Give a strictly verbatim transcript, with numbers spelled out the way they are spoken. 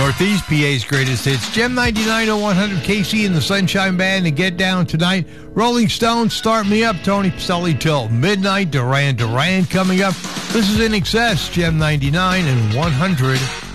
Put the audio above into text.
Northeast P A's greatest hits. Gem ninety-nine oh one hundred, Casey and the Sunshine Band to Get Down Tonight. Rolling Stones, Start Me Up, Tony Pacelli till midnight. Duran Duran coming up. This is In Excess, Gem ninety-nine and one hundred.